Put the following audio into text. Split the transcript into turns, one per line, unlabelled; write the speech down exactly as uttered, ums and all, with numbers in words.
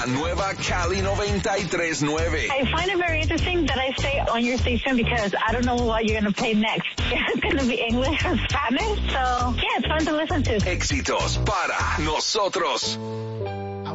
nueva Cali noventa y tres punto nueve.
I find it very interesting that I stay on your station because I don't know what you're going to play next. It's going to be English or Spanish. So, yeah, it's fun to listen to.
Éxitos para nosotros.